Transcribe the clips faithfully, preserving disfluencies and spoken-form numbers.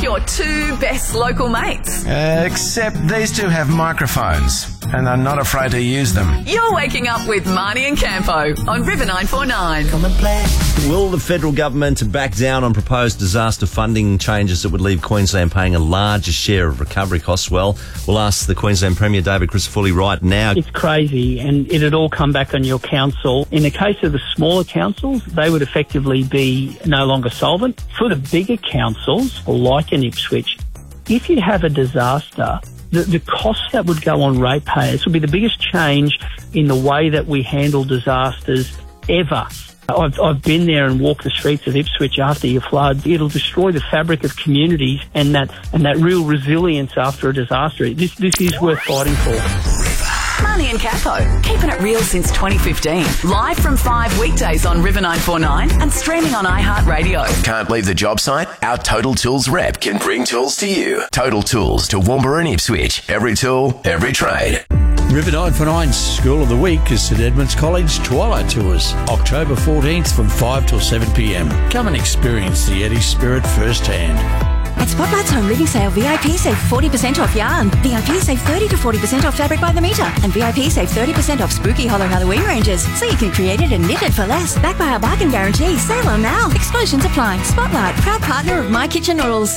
your two best local mates. Uh, except these two have microphones and are not afraid to use them. You're waking up with Marnie and Campo on River nine four nine. Come and play. Will the federal government back down on proposed disaster funding changes that would leave Queensland paying a larger share of recovery costs? Well, we'll ask the Queensland Premier, David Crisafulli, right now. It's crazy, and it'd all come back on your council. In the case of the smaller councils, they would effectively be no longer solvent. For the bigger councils, like in Ipswich, if you have a disaster, the, the costs that would go on ratepayers would be the biggest change in the way that we handle disasters ever. I've, I've been there and walked the streets of Ipswich after your floods. It'll destroy the fabric of communities and that and that real resilience after a disaster. This this is worth fighting for. Marnie and Capo, keeping it real since twenty fifteen. Live from five weekdays on River nine four nine and streaming on iHeartRadio. Can't leave the job site? Our Total Tools rep can bring tools to you. Total Tools to Toowoomba and Ipswich. Every tool, every trade. River nine four nine's School of the Week is St Edmunds College Twilight Tours, October fourteenth from five till seven p m. Come and experience the Eddie spirit firsthand. At Spotlight's Home Living Sale, V I P save forty percent off yarn. V I P save thirty to forty percent off fabric by the metre. And V I P save thirty percent off spooky Hollow Halloween ranges. So you can create it and knit it for less. Backed by our bargain guarantee. Sale on now. Exclusions apply. Spotlight, proud partner of My Kitchen Noodles.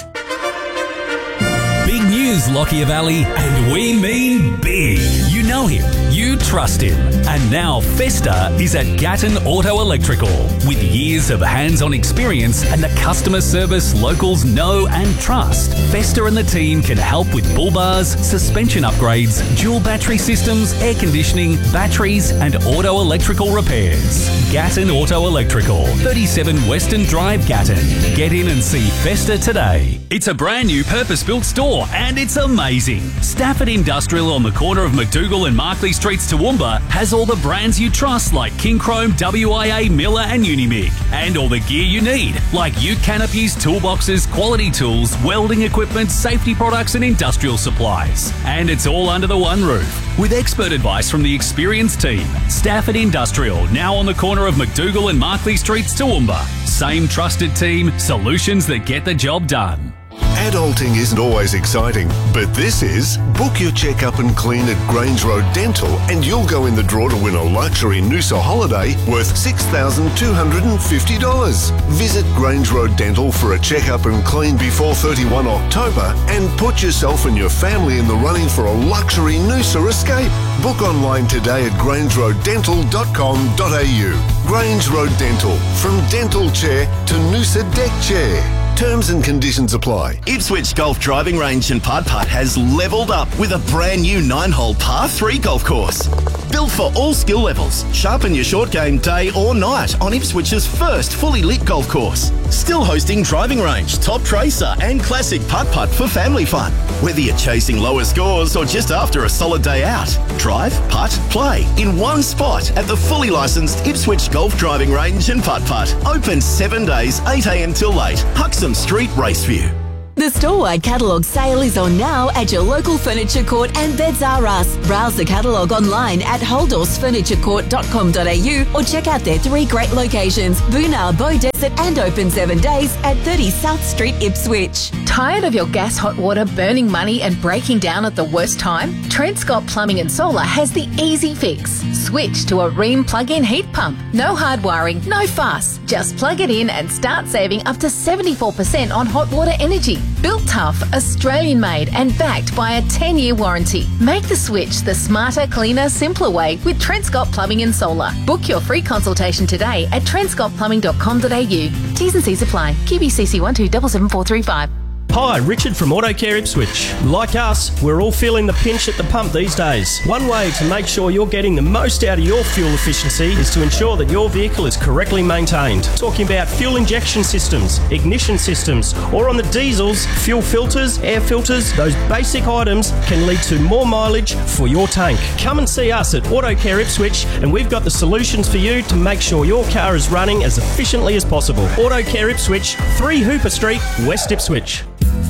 Big news, Lockyer Valley, and we mean big. You know him, you trust him. And now Festa is at Gatton Auto Electrical. With years of hands-on experience and the customer service locals know and trust, Festa and the team can help with bull bars, suspension upgrades, dual battery systems, air conditioning, batteries and auto electrical repairs. Gatton Auto Electrical, thirty-seven Western Drive, Gatton. Get in and see Festa today. It's a brand new purpose-built store and it's amazing. Stafford Industrial on the corner of McDougall and Markley Streets, Toowoomba has all the brands you trust like King Chrome, W I A, Miller and Unimig. And all the gear you need like ute canopies, toolboxes, quality tools, welding equipment, safety products and industrial supplies. And it's all under the one roof with expert advice from the experienced team. Stafford Industrial, now on the corner of McDougall and Markley Streets, Toowoomba. Same trusted team, solutions that get the job done. Adulting isn't always exciting, but this is. Book your checkup and clean at Grange Road Dental and you'll go in the draw to win a luxury Noosa holiday worth six thousand two hundred fifty dollars. Visit Grange Road Dental for a checkup and clean before thirty-first October and put yourself and your family in the running for a luxury Noosa escape. Book online today at grange road dental dot com dot a u. Grange Road Dental, from dental chair to Noosa deck chair. Terms and conditions apply. Ipswich Golf Driving Range and Putt Putt has levelled up with a brand new nine-hole par three golf course. Built for all skill levels. Sharpen your short game day or night on Ipswich's first fully lit golf course. Still hosting driving range, top tracer and classic putt putt for family fun. Whether you're chasing lower scores or just after a solid day out, drive, putt, play in one spot at the fully licensed Ipswich Golf Driving Range and Putt Putt. Open seven days, eight a m till late. Huxham Street, Raceview. The store-wide catalogue sale is on now at your local Furniture Court and Beds R Us. Browse the catalogue online at holdorse furniture court dot com dot a u or check out their three great locations, Boonah, Beaudesert and open seven days at thirty South Street, Ipswich. Tired of your gas hot water burning money and breaking down at the worst time? Trent Scott Plumbing and Solar has the easy fix. Switch to a Rheem plug-in heat pump. No hard wiring, no fuss. Just plug it in and start saving up to seventy-four percent on hot water energy. Built tough, Australian made and backed by a ten year warranty. Make the switch the smarter, cleaner, simpler way with Trent Scott Plumbing and Solar. Book your free consultation today at trent scott plumbing dot com dot a u. T's and C's apply. Q B C C one two seven seven four three five. Hi, Richard from AutoCare Ipswich. Like us, we're all feeling the pinch at the pump these days. One way to make sure you're getting the most out of your fuel efficiency is to ensure that your vehicle is correctly maintained. Talking about fuel injection systems, ignition systems, or on the diesels, fuel filters, air filters, those basic items can lead to more mileage for your tank. Come and see us at AutoCare Ipswich and we've got the solutions for you to make sure your car is running as efficiently as possible. AutoCare Ipswich, three Hooper Street, West Ipswich.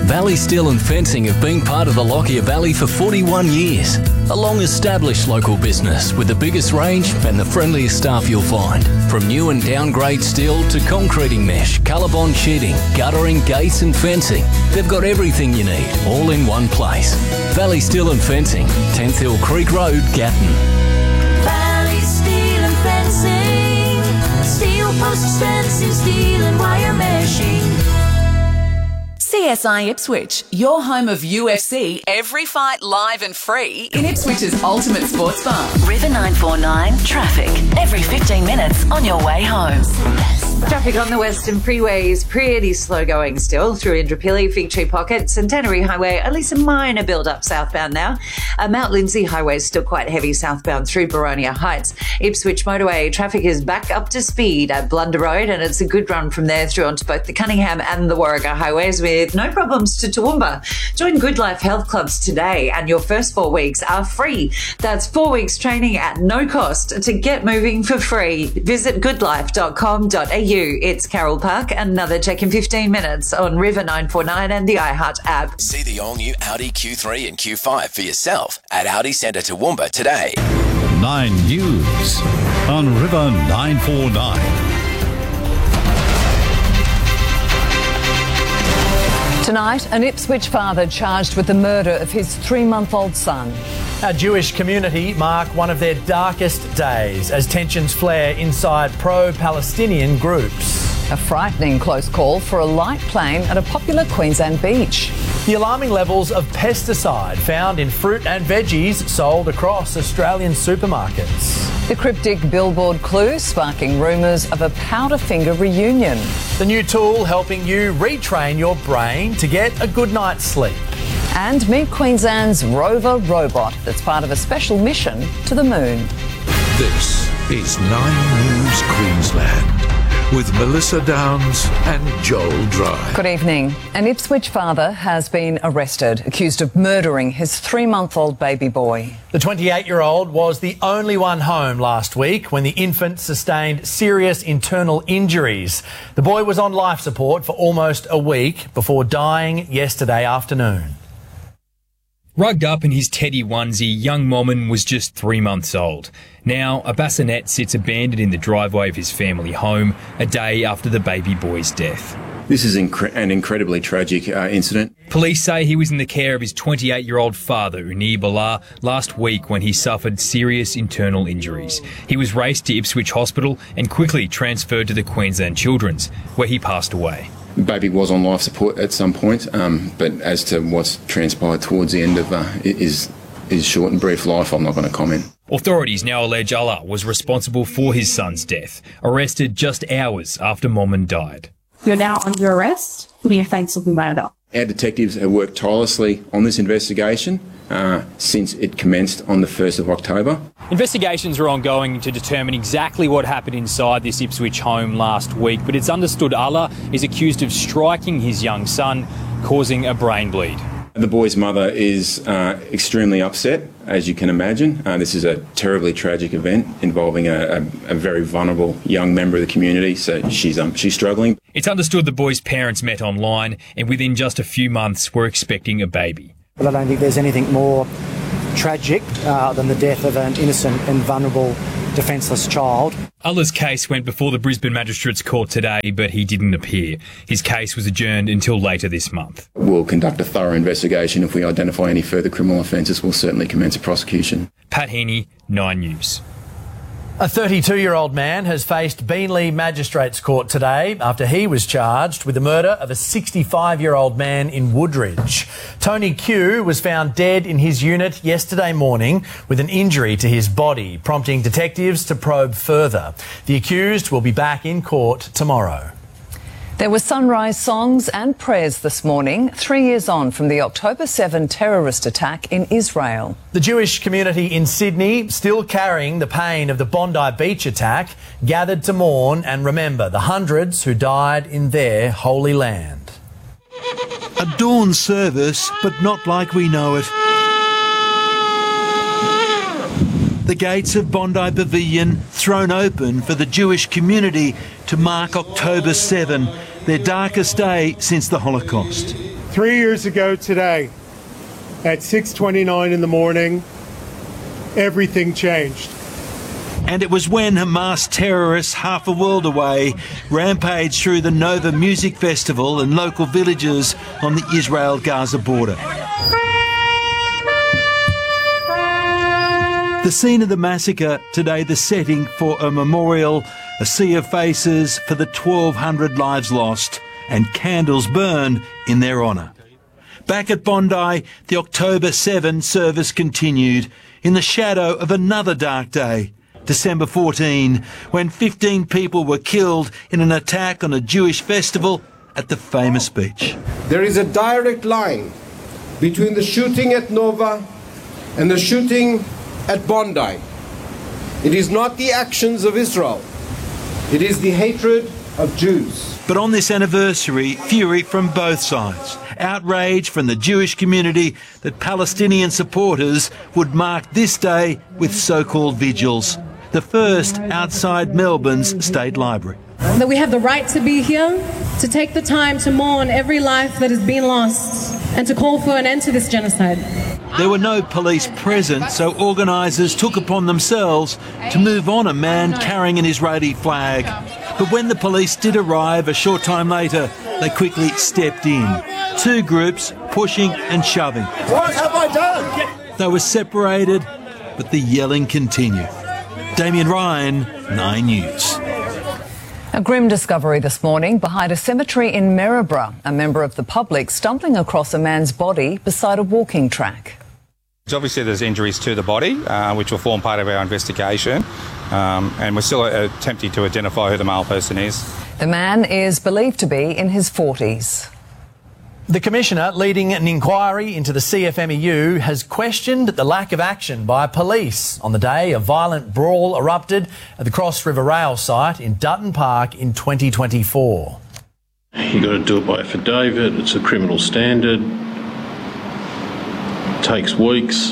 Valley Steel and Fencing have been part of the Lockyer Valley for forty-one years. A long-established local business with the biggest range and the friendliest staff you'll find. From new and downgrade steel to concreting mesh, colorbond sheeting, guttering, gates and fencing. They've got everything you need, all in one place. Valley Steel and Fencing, tenth Hill Creek Road, Gatton. Valley Steel and Fencing. Steel posts, fencing, steel and wire meshing. C S I Ipswich, your home of U F C, every fight live and free in Ipswich's ultimate sports bar. River nine four nine, traffic, every fifteen minutes on your way home. Traffic on the Western Freeway is pretty slow going still through Indooroopilly, Fig Tree Pocket, Centenary Highway, at least a minor build-up southbound now. Uh, Mount Lindsay Highway is still quite heavy southbound through Boronia Heights. Ipswich Motorway traffic is back up to speed at Blunder Road, and it's a good run from there through onto both the Cunningham and the Warragah Highways with no problems to Toowoomba. Join Good Life Health Clubs today, and your first four weeks are free. That's four weeks training at no cost to get moving for free. Visit good life dot com dot a u. It's Carroll Park. Another check in fifteen minutes on River nine four nine and the iHeart app. See the all-new Audi Q three and Q five for yourself at Audi Centre Toowoomba today. Nine News on River nine four nine. Tonight, an Ipswich father charged with the murder of his three-month-old son. Our Jewish community mark one of their darkest days as tensions flare inside pro-Palestinian groups. A frightening close call for a light plane at a popular Queensland beach. The alarming levels of pesticide found in fruit and veggies sold across Australian supermarkets. The cryptic billboard clue sparking rumours of a Powderfinger reunion. The new tool helping you retrain your brain to get a good night's sleep. And meet Queensland's rover robot that's part of a special mission to the moon. This is Nine News Queensland with Melissa Downs and Joel Dry. Good evening. An Ipswich father has been arrested, accused of murdering his three-month-old baby boy. The twenty-eight-year-old was the only one home last week when the infant sustained serious internal injuries. The boy was on life support for almost a week before dying yesterday afternoon. Rugged up in his teddy onesie, young Momon was just three months old. Now, a bassinet sits abandoned in the driveway of his family home a day after the baby boy's death. This is incre- an incredibly tragic uh, incident. Police say he was in the care of his twenty-eight-year-old father, Unir Bilal, last week when he suffered serious internal injuries. He was raced to Ipswich Hospital and quickly transferred to the Queensland Children's, where he passed away. The baby was on life support at some point, um, but as to what's transpired towards the end of uh, his, his short and brief life, I'm not going to comment. Authorities now allege Allah was responsible for his son's death, arrested just hours after Momon died. You're now under arrest for the offence of murder. Our detectives have worked tirelessly on this investigation uh, since it commenced on the first of October. Investigations are ongoing to determine exactly what happened inside this Ipswich home last week, but it's understood Allah is accused of striking his young son, causing a brain bleed. The boy's mother is uh, extremely upset, as you can imagine. Uh, this is a terribly tragic event involving a, a, a very vulnerable young member of the community, so she's um, she's struggling. It's understood the boy's parents met online and within just a few months were expecting a baby. But I don't think there's anything more tragic uh, than the death of an innocent and vulnerable defenceless child. Allah's case went before the Brisbane Magistrates Court today, but he didn't appear. His case was adjourned until later this month. We'll conduct a thorough investigation. If we identify any further criminal offences, we'll certainly commence a prosecution. Pat Heaney, Nine News. A thirty-two-year-old man has faced Beenleigh Magistrates Court today after he was charged with the murder of a sixty-five-year-old man in Woodridge. Tony Q was found dead in his unit yesterday morning with an injury to his body, prompting detectives to probe further. The accused will be back in court tomorrow. There were sunrise songs and prayers this morning, three years on from the October seventh terrorist attack in Israel. The Jewish community in Sydney, still carrying the pain of the Bondi Beach attack, gathered to mourn and remember the hundreds who died in their holy land. A dawn service, but not like we know it. The gates of Bondi Pavilion thrown open for the Jewish community to mark October seventh, their darkest day since the Holocaust. Three years ago today, at six twenty-nine in the morning, everything changed. And it was when Hamas terrorists half a world away rampaged through the Nova Music Festival and local villages on the Israel-Gaza border. The scene of the massacre, today the setting for a memorial, a sea of faces for the twelve hundred lives lost and candles burned in their honour. Back at Bondi, the October seventh service continued in the shadow of another dark day, December fourteenth, when fifteen people were killed in an attack on a Jewish festival at the famous beach. There is a direct line between the shooting at Nova and the shooting at Bondi. It is not the actions of Israel. It is the hatred of Jews. But on this anniversary, fury from both sides. Outrage from the Jewish community that Palestinian supporters would mark this day with so-called vigils. The first outside Melbourne's State Library. That we have the right to be here, to take the time to mourn every life that has been lost, and to call for an end to this genocide. There were no police present, so organisers took upon themselves to move on a man carrying an Israeli flag. But when the police did arrive a short time later, they quickly stepped in. Two groups pushing and shoving. What have I done? They were separated, but the yelling continued. Damien Ryan, Nine News. A grim discovery this morning behind a cemetery in Maryborough. A member of the public stumbling across a man's body beside a walking track. Obviously there's injuries to the body, uh, which will form part of our investigation, um, and we're still uh, attempting to identify who the male person is. The man is believed to be in his forties. The Commissioner leading an inquiry into the C F M E U has questioned the lack of action by police on the day a violent brawl erupted at the Cross River Rail site in Dutton Park in twenty twenty-four. You've got to do it by affidavit, it's a criminal standard, it takes weeks,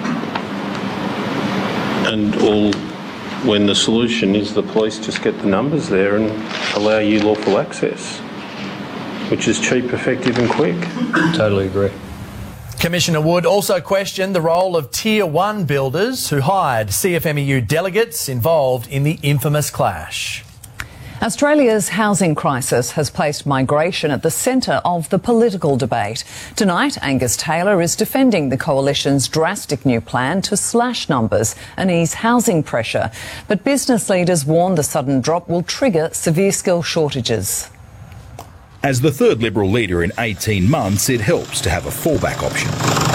and all when the solution is the police just get the numbers there and allow you lawful access, which is cheap, effective and quick. Totally agree. Commissioner Wood also questioned the role of Tier one builders who hired C F M E U delegates involved in the infamous clash. Australia's housing crisis has placed migration at the centre of the political debate. Tonight, Angus Taylor is defending the Coalition's drastic new plan to slash numbers and ease housing pressure. But business leaders warn the sudden drop will trigger severe skill shortages. As the third Liberal leader in eighteen months, it helps to have a fallback option.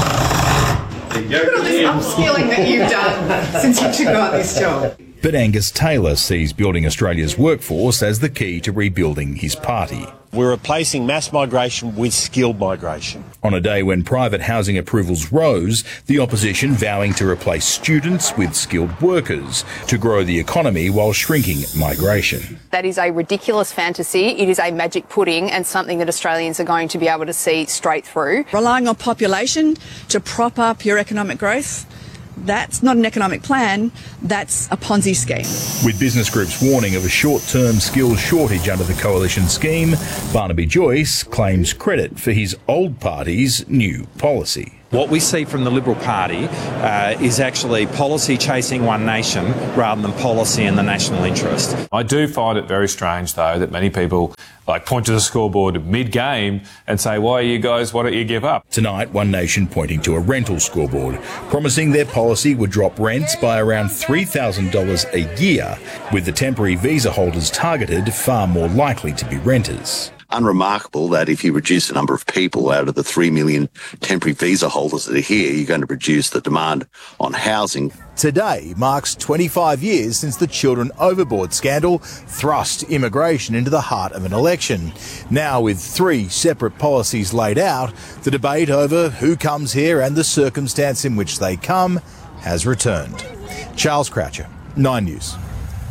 Look at all this upskilling that you've done since you took on this job. But Angus Taylor sees building Australia's workforce as the key to rebuilding his party. We're replacing mass migration with skilled migration. On a day when private housing approvals rose, the opposition vowing to replace students with skilled workers to grow the economy while shrinking migration. That is a ridiculous fantasy. It is a magic pudding and something that Australians are going to be able to see straight through. Relying on population to prop up your economic growth, that's not an economic plan, that's a Ponzi scheme. With business groups warning of a short-term skills shortage under the Coalition scheme, Barnaby Joyce claims credit for his old party's new policy. What we see from the Liberal Party uh, is actually policy chasing one nation rather than policy in the national interest. I do find it very strange, though, that many people like point to the scoreboard mid-game and say, why you guys, why don't you give up? Tonight, One Nation pointing to a rental scoreboard, promising their policy would drop rents by around three thousand dollars a year, with the temporary visa holders targeted far more likely to be renters. Unremarkable that if you reduce the number of people out of the three million temporary visa holders that are here, you're going to reduce the demand on housing. Today marks twenty-five years since the Children Overboard scandal thrust immigration into the heart of an election. Now, with three separate policies laid out, the debate over who comes here and the circumstance in which they come has returned. Charles Croucher, Nine News.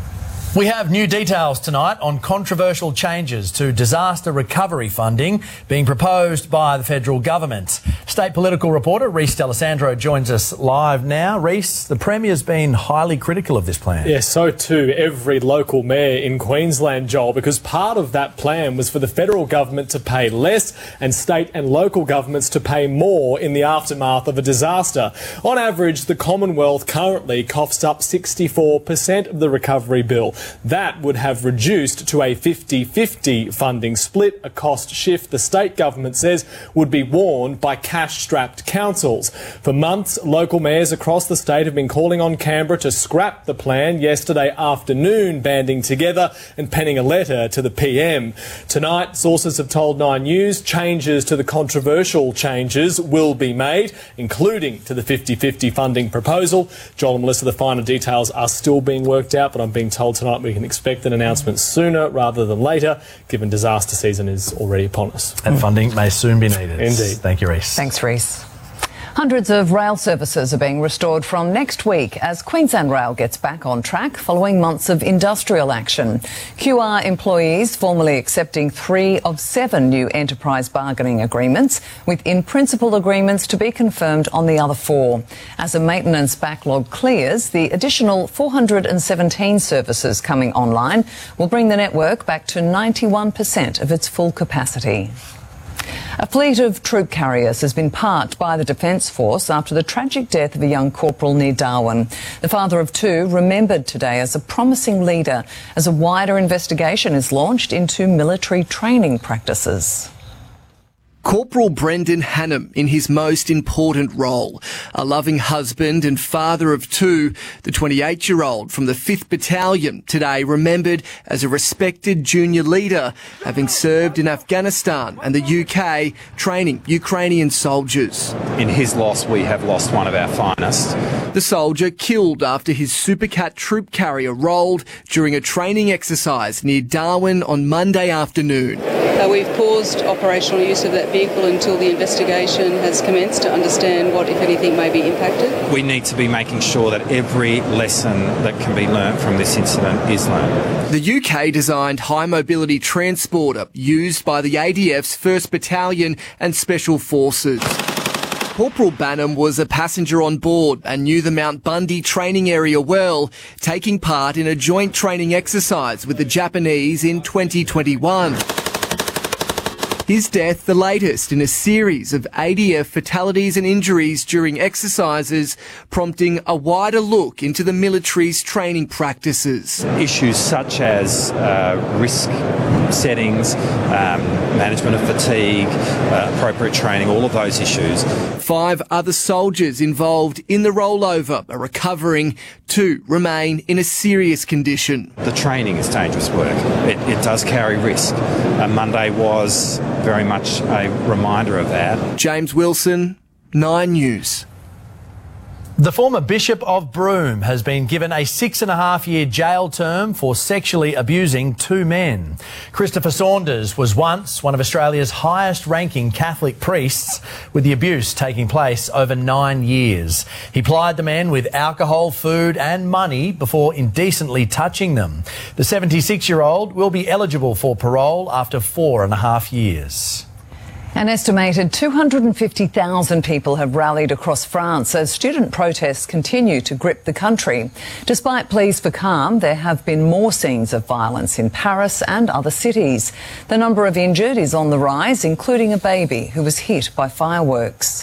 We have new details tonight on controversial changes to disaster recovery funding being proposed by the federal government. State political reporter Reece D'Alessandro joins us live now. Reece, the Premier's been highly critical of this plan. Yes, so too every local mayor in Queensland, Joel, because part of that plan was for the federal government to pay less and state and local governments to pay more in the aftermath of a disaster. On average, the Commonwealth currently coughs up sixty-four percent of the recovery bill. That would have reduced to a fifty fifty funding split, a cost shift the state government says would be worn by cash-strapped councils. For months, local mayors across the state have been calling on Canberra to scrap the plan yesterday afternoon, banding together and penning a letter to the P M. Tonight, sources have told Nine News changes to the controversial changes will be made, including to the fifty fifty funding proposal. Joel and Melissa, the finer details are still being worked out, but I'm being told tonight we can expect an announcement sooner rather than later, given disaster season is already upon us. And funding may soon be needed. Indeed. Thank you, Reece. Thanks, Reece. Hundreds of rail services are being restored from next week as Queensland Rail gets back on track following months of industrial action. Q R employees formally accepting three of seven new enterprise bargaining agreements, with in-principle agreements to be confirmed on the other four. As a maintenance backlog clears, the additional four hundred seventeen services coming online will bring the network back to ninety-one percent of its full capacity. A fleet of troop carriers has been parked by the Defence Force after the tragic death of a young corporal near Darwin. The father of two remembered today as a promising leader as a wider investigation is launched into military training practices. Corporal Brendan Hannam in his most important role. A loving husband and father of two, the twenty-eight-year-old from the fifth Battalion today remembered as a respected junior leader, having served in Afghanistan and the U K training Ukrainian soldiers. In his loss, we have lost one of our finest. The soldier killed after his Supercat troop carrier rolled during a training exercise near Darwin on Monday afternoon. Uh, we've paused operational use of that vehicle until the investigation has commenced to understand what, if anything, may be impacted. We need to be making sure that every lesson that can be learnt from this incident is learnt. The U K-designed high-mobility transporter used by the A D F's first Battalion and Special Forces. Corporal Banham was a passenger on board and knew the Mount Bundy training area well, taking part in a joint training exercise with the Japanese in twenty twenty-one. His death, the latest in a series of A D F fatalities and injuries during exercises, prompting a wider look into the military's training practices. Issues such as uh, risk settings, um, management of fatigue, uh, appropriate training, all of those issues. Five other soldiers involved in the rollover are recovering. Two remain in a serious condition. The training is dangerous work. It, it does carry risk. Uh, Monday was very much a reminder of that. James Wilson, Nine News. The former Bishop of Broome has been given a six and a half year jail term for sexually abusing two men. Christopher Saunders was once one of Australia's highest ranking Catholic priests, with the abuse taking place over nine years. He plied the men with alcohol, food and money before indecently touching them. The seventy-six-year-old will be eligible for parole after four and a half years. An estimated two hundred fifty thousand people have rallied across France as student protests continue to grip the country. Despite pleas for calm, there have been more scenes of violence in Paris and other cities. The number of injured is on the rise, including a baby who was hit by fireworks.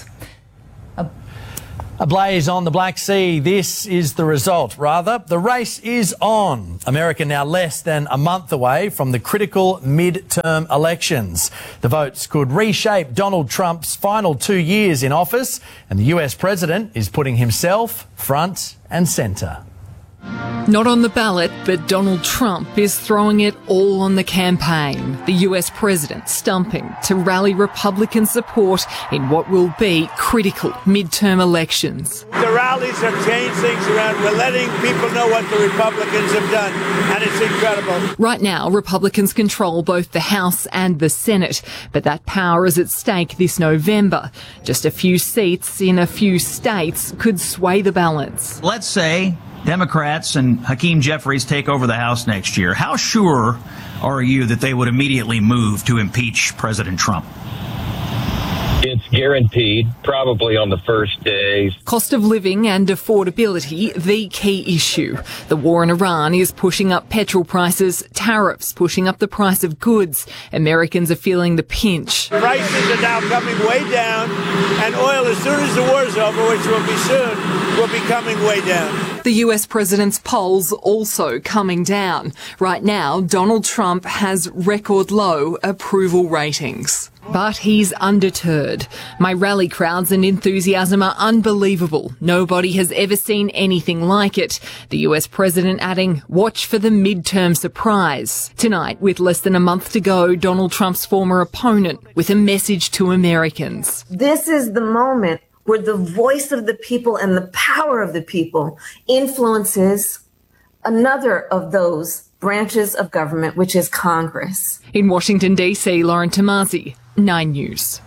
A blaze on the Black Sea. This is the result. Rather, the race is on. America now less than a month away from the critical mid-term elections. The votes could reshape Donald Trump's final two years in office, and the U S president is putting himself front and centre. Not on the ballot, but Donald Trump is throwing it all on the campaign. The U S president stumping to rally Republican support in what will be critical midterm elections. The rallies have changed things around. We're letting people know what the Republicans have done, and it's incredible. Right now, Republicans control both the House and the Senate, but that power is at stake this November. Just a few seats in a few states could sway the balance. Let's say Democrats and Hakeem Jeffries take over the House next year, how sure are you that they would immediately move to impeach President Trump? It's guaranteed, probably on the first day. Cost of living and affordability, the key issue. The war in Iran is pushing up petrol prices, tariffs pushing up the price of goods. Americans are feeling the pinch. Prices are now coming way down, and oil, as soon as the war's over, which will be soon, will be coming way down. The U S president's polls also coming down. Right now, Donald Trump has record low approval ratings. But he's undeterred. My rally crowds and enthusiasm are unbelievable. Nobody has ever seen anything like it. The U S president adding, watch for the midterm surprise. Tonight, with less than a month to go, Donald Trump's former opponent with a message to Americans. This is the moment where the voice of the people and the power of the people influences another of those branches of government, which is Congress. In Washington, D C, Lauren Tomasi, Nine News.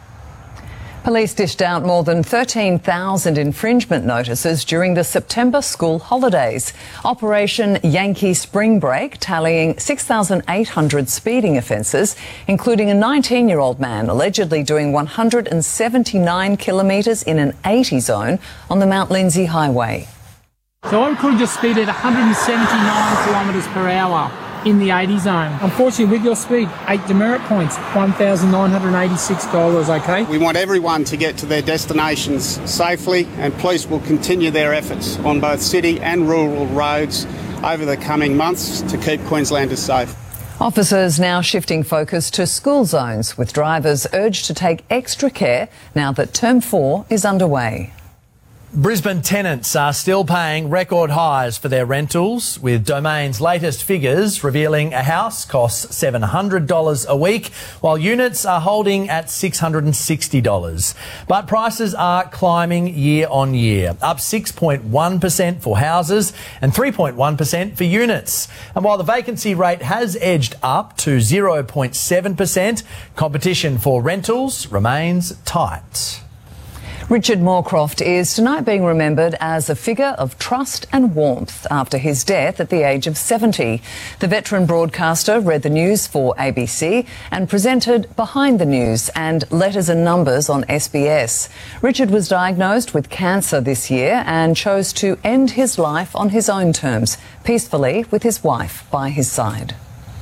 Police dished out more than thirteen thousand infringement notices during the September school holidays. Operation Yankee Spring Break tallying six thousand eight hundred speeding offences, including a nineteen-year-old man allegedly doing one hundred seventy-nine kilometres in an eighty zone on the Mount Lindesay Highway. So I recorded your speed at one hundred seventy-nine kilometres per hour in the eighty zone. Unfortunately, with your speed, eight demerit points, one thousand nine hundred eighty-six dollars, OK? We want everyone to get to their destinations safely, and police will continue their efforts on both city and rural roads over the coming months to keep Queenslanders safe. Officers now shifting focus to school zones, with drivers urged to take extra care now that term four is underway. Brisbane tenants are still paying record highs for their rentals, with Domain's latest figures revealing a house costs seven hundred dollars a week, while units are holding at six hundred sixty dollars. But prices are climbing year on year, up six point one percent for houses and three point one percent for units. And while the vacancy rate has edged up to zero point seven percent, competition for rentals remains tight. Richard Moorcroft is tonight being remembered as a figure of trust and warmth after his death at the age of seventy. The veteran broadcaster read the news for A B C and presented Behind the News and Letters and Numbers on S B S. Richard was diagnosed with cancer this year and chose to end his life on his own terms, peacefully with his wife by his side.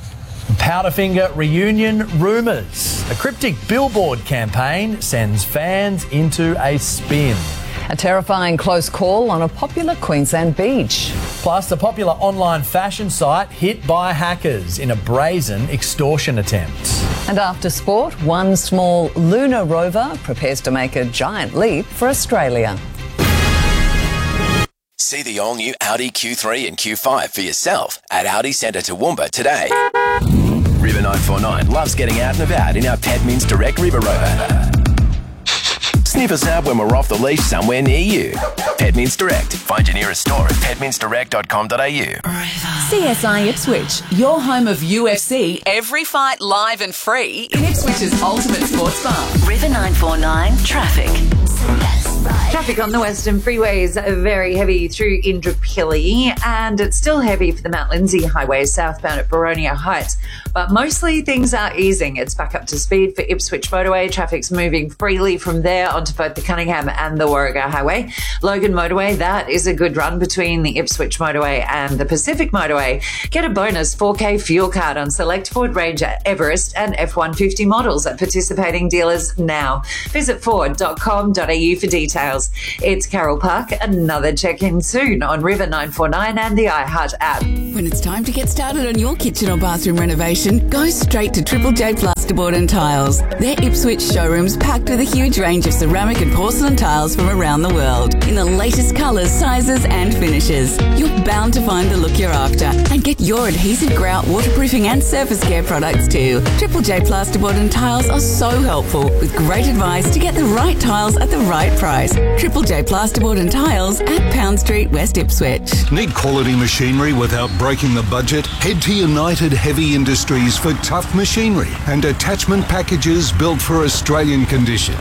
Powderfinger reunion rumours. A cryptic billboard campaign sends fans into a spin. A terrifying close call on a popular Queensland beach. Plus, a popular online fashion site hit by hackers in a brazen extortion attempt. And after sport, one small lunar rover prepares to make a giant leap for Australia. See the all-new Audi Q three and Q five for yourself at Audi Centre Toowoomba today. River nine four nine loves getting out and about in our Pedmins Direct River Rover. Sniff us out when we're off the leash somewhere near you. Pedmins Direct. Find your nearest store at pedmins direct dot com dot a u. C S I Ipswich, your home of U F C, every fight live and free in Ipswich's ultimate sports bar. River nine four nine traffic. Traffic on the Western Freeway is very heavy through Indooroopilly, and it's still heavy for the Mount Lindesay Highway southbound at Boronia Heights. But mostly things are easing. It's back up to speed for Ipswich Motorway. Traffic's moving freely from there onto both the Cunningham and the Warragah Highway. Logan Motorway, that is a good run between the Ipswich Motorway and the Pacific Motorway. Get a bonus four K fuel card on select Ford Ranger, Everest and F one fifty models at participating dealers now. Visit ford dot com dot a u for details. It's Carol Park. Another check-in soon on River nine four nine and the iHeart app. When it's time to get started on your kitchen or bathroom renovation, go straight to Triple J Plasterboard and Tiles. Their Ipswich showroom's packed with a huge range of ceramic and porcelain tiles from around the world in the latest colours, sizes and finishes. You're bound to find the look you're after and get your adhesive grout, waterproofing and surface care products too. Triple J Plasterboard and Tiles are so helpful with great advice to get the right tiles at the right price. Triple J Plasterboard and Tiles at Pound Street, West Ipswich. Need quality machinery without breaking the budget? Head to United Heavy Industries for tough machinery and attachment packages built for Australian conditions.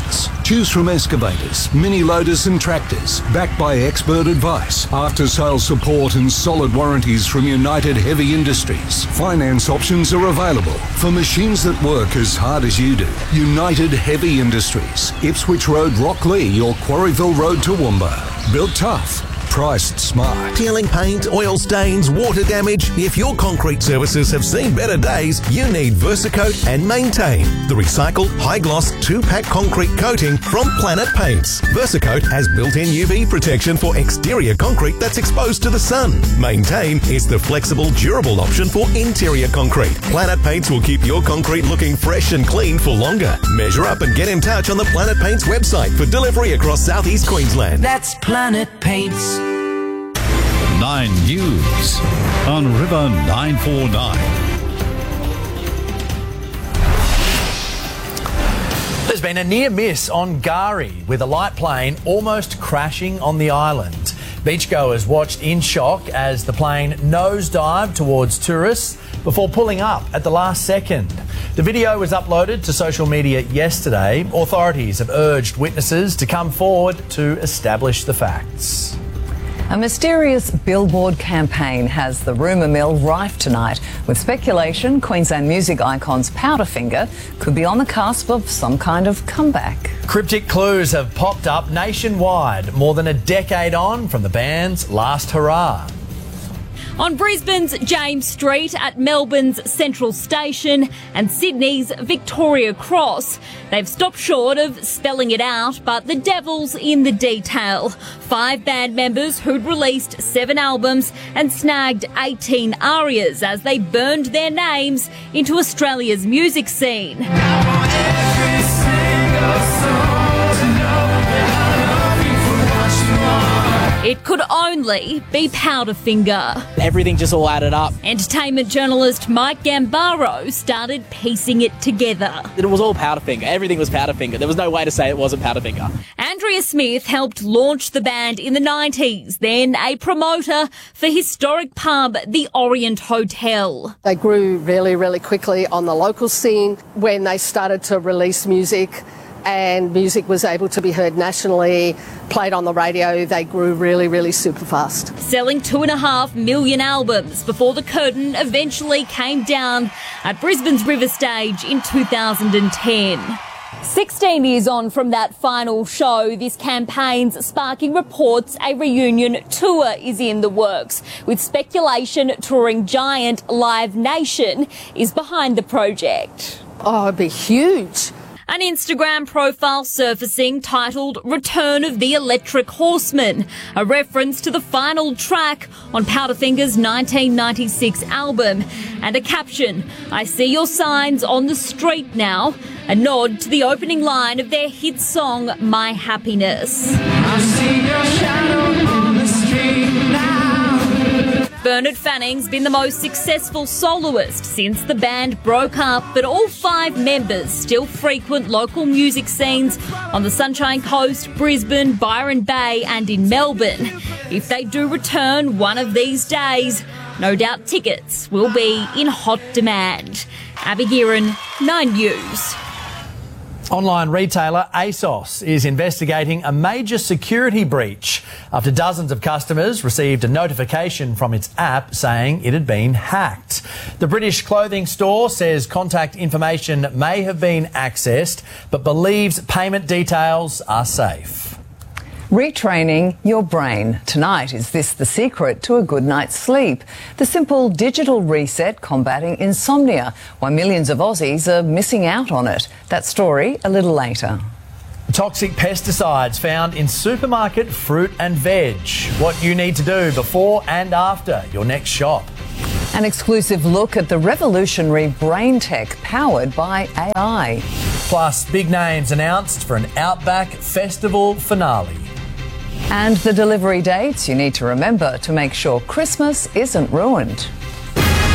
Choose from excavators, mini loaders and tractors, backed by expert advice, after-sales support and solid warranties from United Heavy Industries. Finance options are available for machines that work as hard as you do. United Heavy Industries, Ipswich Road, Rocklea or Quarryville Road, Toowoomba. Built tough. Priced smart. Peeling paint, oil stains, water damage. If your concrete services have seen better days, you need Versacoat and Maintain, the recycled high-gloss two-pack concrete coating from Planet Paints. Versacoat has built-in U V protection for exterior concrete that's exposed to the sun. Maintain is the flexible, durable option for interior concrete. Planet Paints will keep your concrete looking fresh and clean for longer. Measure up and get in touch on the Planet Paints website for delivery across southeast Queensland. That's Planet Paints. Nine News on River nine four nine. There's been a near miss on Gari with a light plane almost crashing on the island. Beachgoers watched in shock as the plane nosedived towards tourists before pulling up at the last second. The video was uploaded to social media yesterday. Authorities have urged witnesses to come forward to establish the facts. A mysterious billboard campaign has the rumour mill rife tonight, with speculation Queensland music icons Powderfinger could be on the cusp of some kind of comeback. Cryptic clues have popped up nationwide, more than a decade on from the band's last hurrah. On Brisbane's James Street, at Melbourne's Central Station and Sydney's Victoria Cross, they've stopped short of spelling it out, but the devil's in the detail. Five band members who'd released seven albums and snagged eighteen arias as they burned their names into Australia's music scene. It could only be Powderfinger. Everything just all added up. Entertainment journalist Mike Gambaro started piecing it together. It was all Powderfinger. Everything was Powderfinger. There was no way to say it wasn't Powderfinger. Andrea Smith helped launch the band in the nineties, then a promoter for historic pub The Orient Hotel. They grew really, really quickly on the local scene when they started to release music, and music was able to be heard nationally, played on the radio. They grew really, really super fast. Selling two and a half million albums before the curtain eventually came down at Brisbane's River Stage in two thousand ten. sixteen years on from that final show, this campaign's sparking reports a reunion tour is in the works, with speculation touring giant Live Nation is behind the project. Oh, it'd be huge. An Instagram profile surfacing titled Return of the Electric Horseman, a reference to the final track on Powderfinger's nineteen ninety-six album, and a caption, I see your signs on the street now, a nod to the opening line of their hit song My Happiness. I see your shadow on the street now. Bernard Fanning's been the most successful soloist since the band broke up, but all five members still frequent local music scenes on the Sunshine Coast, Brisbane, Byron Bay and in Melbourne. If they do return one of these days, no doubt tickets will be in hot demand. Abby Guerin, Nine News. Online retailer ASOS is investigating a major security breach after dozens of customers received a notification from its app saying it had been hacked. The British clothing store says contact information may have been accessed, but believes payment details are safe. Retraining your brain. Tonight, is this the secret to a good night's sleep? The simple digital reset combating insomnia. Why millions of Aussies are missing out on it. That story a little later. Toxic pesticides found in supermarket fruit and veg. What you need to do before and after your next shop. An exclusive look at the revolutionary brain tech powered by A I. Plus, big names announced for an Outback Festival finale. And the delivery dates you need to remember to make sure Christmas isn't ruined.